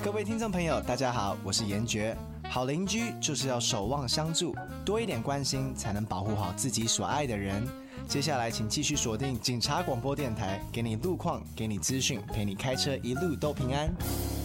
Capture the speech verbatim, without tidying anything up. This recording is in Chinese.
各位听众朋友，大家好，我是严爵。好邻居就是要守望相助，多一点关心，才能保护好自己所爱的人。接下来请继续锁定警察广播电台，给你路况，给你资讯，陪你开车一路都平安。